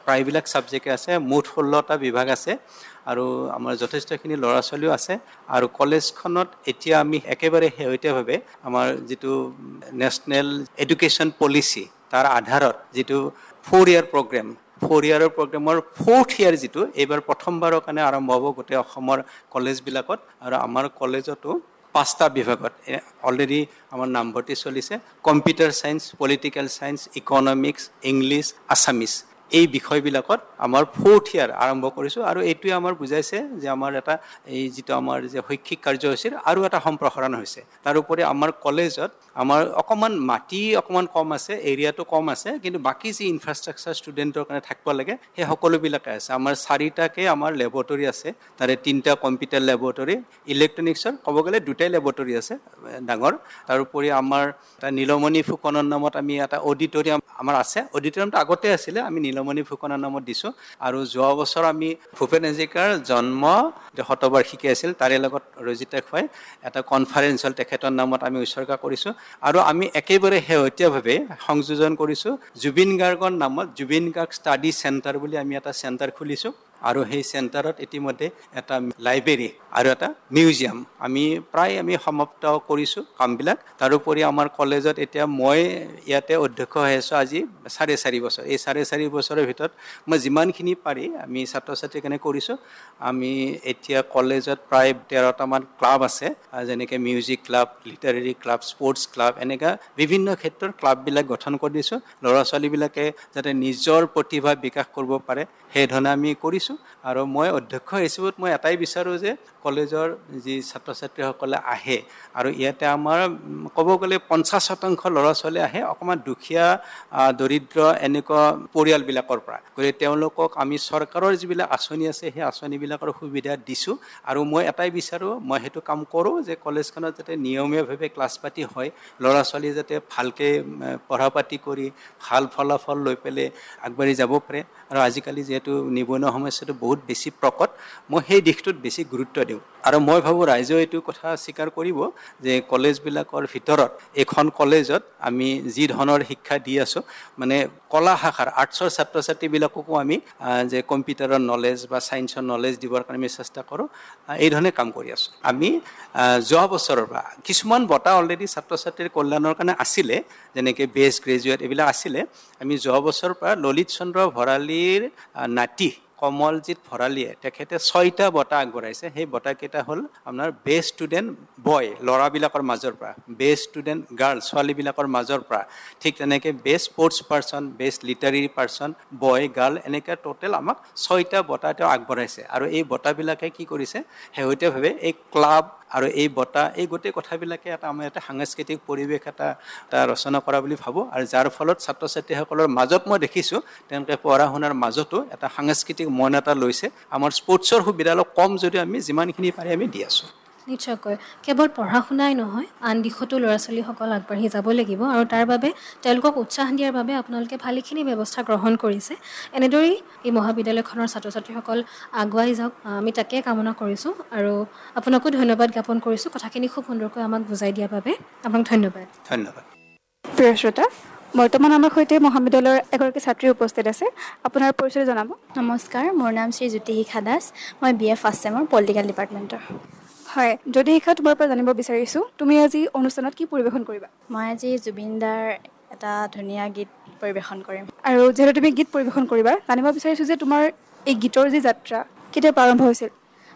প্ৰায়বিলাক ছাবজেক্টে আছে, মুঠ 16টা বিভাগ আছে আৰু আমাৰ যথেষ্টখিনি ল'ৰা ছোৱালীও আছে। আৰু কলেজখনত এতিয়া আমি একেবাৰে শেহতীয়াভাৱে আমাৰ যিটো নেশ্যনেল এডুকেশ্যন পলিচি তাৰ আধাৰত যিটো 4 ইয়াৰ প্ৰগ্ৰেম, 4 ইয়াৰৰ প্ৰগ্ৰেমৰ 4th ইয়াৰ যিটো এইবাৰ প্ৰথমবাৰৰ কাৰণে আৰম্ভ হ'ব গোটেই অসমৰ কলেজবিলাকত। আৰু আমাৰ কলেজতো 5টা বিভাগত অলৰেডি আমাৰ নামভৰ্তি চলিছে। Computer science, political science, economics, English, Assamese এই বিষয়বিলাকত আমাৰ 4th ইয়াৰ আৰম্ভ কৰিছোঁ। আৰু এইটোৱে আমাৰ বুজাইছে যে আমাৰ এটা এই যিটো আমাৰ যে শৈক্ষিক কাৰ্যসূচীৰ আৰু এটা সম্প্ৰসাৰণ হৈছে। তাৰোপৰি আমাৰ কলেজত আমাৰ অকণমান মাটি অকণমান কম আছে, এৰিয়াটো কম আছে, কিন্তু বাকী যি ইনফ্ৰাষ্ট্ৰাকচাৰ ষ্টুডেণ্টৰ কাৰণে থাকিব লাগে সেই সকলোবিলাকে আছে। আমাৰ 4টাকৈ আমাৰ লেবৰেটৰী আছে, তাৰে 3টা কম্পিউটাৰ লেবৰেটৰী, ইলেক্ট্ৰনিক্সৰ ক'ব গ'লে 2টাই লেবৰেটৰী আছে ডাঙৰ। তাৰোপৰি আমাৰ এটা নীলমণি ফুকনৰ নামত আমি এটা অডিটৰিয়াম আমাৰ আছে। অডিটৰিয়ামটো আগতে আছিলে, আমি নীলমণি ফুকনৰ নামত দিছোঁ। আৰু যোৱা বছৰ আমি ভূপেন হাজৰিকাৰ জন্ম শতবাৰ্ষিকী আছিল, তাৰে লগত ৰজিতা খুৱাই এটা কনফাৰেন্স হ'ল তেখেতৰ নামত আমি উৎসৰ্গা কৰিছোঁ। আৰু আমি একেবাৰে শেহতীয়াভাৱে সংযোজন কৰিছোঁ জুবিন গাৰ্গৰ নামত জুবিন গাৰ্গ ষ্টাডি চেণ্টাৰ বুলি আমি এটা চেণ্টাৰ খুলিছোঁ। আৰু সেই চেণ্টাৰত ইতিমধ্যে এটা লাইব্ৰেৰী আৰু এটা মিউজিয়াম আমি সমাপ্ত কৰিছোঁ কামবিলাক। তাৰোপৰি আমাৰ কলেজত এতিয়া মই ইয়াতে অধ্যক্ষ হৈ আছোঁ আজি 4.5 বছৰ। এই 4.5 বছৰৰ ভিতৰত মই যিমানখিনি পাৰি আমি ছাত্ৰ ছাত্ৰীৰ কাৰণে কৰিছোঁ। আমি এতিয়া কলেজত প্ৰায় 13টামান ক্লাব আছে, যেনেকৈ music club, literary club, sports club, এনেকুৱা বিভিন্ন ক্ষেত্ৰৰ ক্লাববিলাক গঠন কৰি দিছোঁ। ল'ৰা ছোৱালীবিলাকে যাতে নিজৰ প্ৰতিভা বিকাশ কৰিব পাৰে সেইধৰণে আমি কৰিছোঁ। আৰু মই অধ্যক্ষ হিচাপত মই এটাই বিচাৰোঁ যে কলেজৰ যি ছাত্ৰ ছাত্ৰীসকলে আহে আৰু ইয়াতে আমাৰ ক'ব গ'লে 50% ল'ৰা ছোৱালী আহে অকণমান দুখীয়া দৰিদ্ৰ এনেকুৱা পৰিয়ালবিলাকৰ পৰা। গতিকে তেওঁলোকক আমি চৰকাৰৰ যিবিলাক আঁচনি আছে সেই আঁচনিবিলাকৰ সুবিধা দিছোঁ। আৰু মই এটাই বিচাৰোঁ, মই সেইটো কাম কৰোঁ যে কলেজখনত যাতে নিয়মীয়াভাৱে ক্লাছ পাতি হয়, ল'ৰা ছোৱালী যাতে ভালকৈ পঢ়া পাতি কৰি ভাল ফলাফল লৈ পেলাই আগবাঢ়ি যাব পাৰে। আৰু আজিকালি যিহেতু নিবনুৱা সমস্যাটো বহুত বেছি প্ৰকট, মই সেই দিশটোত বেছি গুৰুত্ব দিওঁ। আৰু মই ভাবোঁ ৰাইজেও এইটো কথা স্বীকাৰ কৰিব যে কলেজবিলাকৰ ভিতৰত এইখন কলেজত আমি যি ধৰণৰ শিক্ষা দি আছোঁ, মানে কলা শাখাৰ আৰ্টছৰ ছাত্ৰ ছাত্ৰীবিলাককো আমি যে কম্পিউটাৰৰ নলেজ বা ছায়েন্সৰ নলেজ দিবৰ কাৰণে আমি চেষ্টা কৰোঁ, এই ধৰণে কাম কৰি আছোঁ। আমি যোৱা বছৰৰ পৰা কিছুমান বঁটা অলৰেডি ছাত্ৰ ছাত্ৰীৰ কল্যাণৰ কাৰণে আছিলে, যেনেকৈ বেষ্ট গ্ৰেজুৱেট এইবিলাক আছিলে। আমি যোৱা বছৰৰ পৰা ললিত চন্দ্ৰ ভঁৰালীৰ নাতি কমলজিৎ ভঁৰালীয়ে তেখেতে 6টা বঁটা আগবঢ়াইছে। সেই বঁটাকেইটা হ'ল আপোনাৰ বেষ্ট ষ্টুডেণ্ট বয় ল'ৰাবিলাকৰ মাজৰ পৰা, বেষ্ট ষ্টুডেণ্ট গাৰ্ল ছোৱালীবিলাকৰ মাজৰ পৰা, ঠিক তেনেকৈ best sports person, best literary person বয় গাৰ্ল, এনেকৈ টোটেল আমাক 6টা বঁটা তেওঁ আগবঢ়াইছে। আৰু এই বঁটাবিলাকে কি কৰিছে, শেহতীয়াভাৱে এই ক্লাব আৰু এই বঁটা এই গোটেই কথাবিলাকে আমাৰ এটা সাংস্কৃতিক পৰিৱেশ এটা ৰচনা কৰা বুলি ভাবোঁ। আৰু যাৰ ফলত ছাত্ৰ ছাত্ৰীসকলৰ মাজত মই দেখিছোঁ তেওঁলোকে পঢ়া শুনাৰ মাজতো এটা সাংস্কৃতিক মন এটা লৈছে। আমাৰ স্পৰ্টছৰ সুবিধা অলপ কম যদিও আমি যিমানখিনি পাৰি আমি দি আছোঁ। নিশ্চয়কৈ কেৱল পঢ়া শুনাই নহয়, আন দিশতো ল'ৰা ছোৱালীসকল আগবাঢ়ি যাব লাগিব। আৰু তাৰ বাবে তেওঁলোকক উৎসাহ দিয়াৰ বাবে আপোনালোকে ভালেখিনি ব্যৱস্থা গ্ৰহণ কৰিছে। এনেদৰেই এই মহাবিদ্যালয়খনৰ ছাত্ৰ ছাত্ৰীসকল আগুৱাই যাওক, আমি তাকে কামনা কৰিছোঁ। আৰু আপোনাকো ধন্যবাদ জ্ঞাপন কৰিছোঁ কথাখিনি খুব সুন্দৰকৈ আমাক বুজাই দিয়াৰ বাবে। আপোনাক ধন্যবাদ। ধন্যবাদ। প্ৰিয় শ্ৰোতা, বৰ্তমান আমাৰ সৈতে মহাবিদ্যালয়ৰ এগৰাকী ছাত্ৰী উপস্থিত আছে। আপোনাৰ পৰিচয় জনাব। নমস্কাৰ, মোৰ নাম শ্ৰী জ্যোতিশিখা দাস। মই BA ফাৰ্ষ্ট ছেমৰ পলিটিকেল ডিপাৰ্টমেণ্টৰ। হয়, জ্যোতিশিখা, তোমাৰ পৰা জানিব বিচাৰিছোঁ তুমি আজি অনুষ্ঠানত কি পৰিৱেশন কৰিবা? মই আজি জুবিন দাৰ এটা ধুনীয়া গীত পৰিৱেশন কৰিম। আৰু যিহেতু তুমি গীত পৰিৱেশন কৰিবা, জানিব বিচাৰিছোঁ যে তোমাৰ এই গীতৰ যি যাত্ৰা কেতিয়া আৰম্ভ হৈছিল?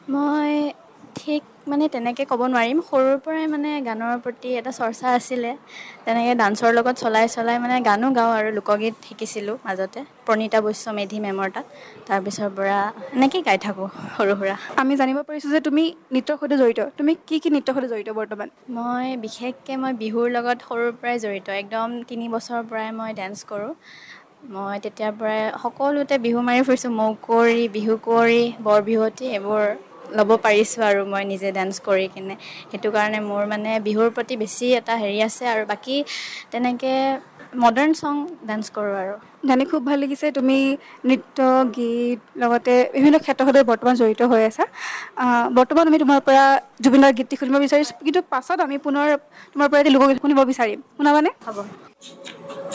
মই ঠিক তেনেকৈ ক'ব নোৱাৰিম। সৰুৰ পৰাই গানৰ প্ৰতি এটা চৰ্চা আছিলে। তেনেকৈ ডান্সৰ লগত চলাই গানো গাওঁ আৰু লোকগীত শিকিছিলোঁ মাজতে প্ৰণীতা বৈশ্য মেধি মেমৰ তাত। তাৰপিছৰ পৰা এনেকৈ গাই থাকোঁ সৰু সুৰা। আমি জানিব পাৰিছোঁ যে তুমি নৃত্যৰ সৈতে জড়িত। তুমি কি নৃত্যৰ সৈতে জড়িত বৰ্তমান? মই বিশেষকৈ বিহুৰ লগত সৰুৰ পৰাই জড়িত। একদম 3 বছৰৰ পৰাই মই ডান্স কৰোঁ। মই তেতিয়াৰ পৰাই সকলোতে বিহু মাৰি ফুৰিছোঁ। মৌকুঁৱৰী, বিহু কুঁৱৰী, বৰ বিহুৱতী এইবোৰ ল'ব পাৰিছোঁ আৰু মই নিজে ডান্স কৰি কিনে। সেইটো কাৰণে মোৰ বিহুৰ প্ৰতি বেছি এটা হেৰি আছে। আৰু বাকী তেনেকৈ মডাৰ্ণ ছং ডান্স কৰোঁ। আৰু জানি খুব ভাল লাগিছে তুমি নৃত্য, গীত লগতে বিভিন্ন ক্ষেত্ৰৰ সৈতে বৰ্তমান জড়িত হৈ আছা। বৰ্তমান আমি তোমাৰ পৰা জুবিনৰ গীতটি শুনিব বিচাৰিছোঁ, কিন্তু পাছত আমি পুনৰ তোমাৰ পৰা এটি লোকগীত শুনিব বিচাৰিম। শুনাবানে? হ'ব।